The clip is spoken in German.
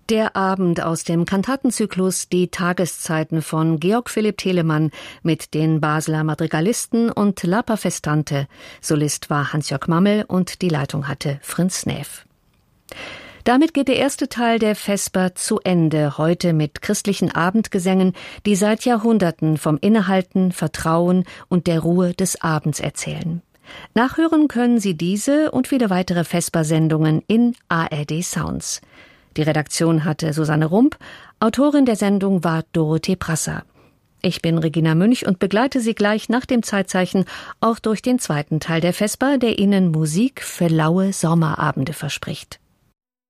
Der Abend aus dem Kantatenzyklus Die Tageszeiten von Georg Philipp Telemann mit den Basler Madrigalisten und Lapa Festante. Solist war Hans-Jörg Mammel und die Leitung hatte Fritz Näf. Damit geht der erste Teil der Vesper zu Ende, heute mit christlichen Abendgesängen, die seit Jahrhunderten vom Innehalten, Vertrauen und der Ruhe des Abends erzählen. Nachhören können Sie diese und viele weitere Vesper-Sendungen in ARD Sounds. Die Redaktion hatte Susanne Rump, Autorin der Sendung war Dorothee Prasser. Ich bin Regina Münch und begleite Sie gleich nach dem Zeitzeichen auch durch den zweiten Teil der Vesper, der Ihnen Musik für laue Sommerabende verspricht.